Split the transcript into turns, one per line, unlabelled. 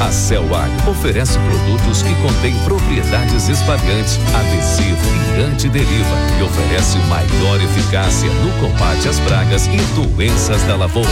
A Celwag oferece produtos que contêm propriedades espalhantes, adesivo e antideriva e oferece maior eficácia no combate às pragas e doenças da lavoura.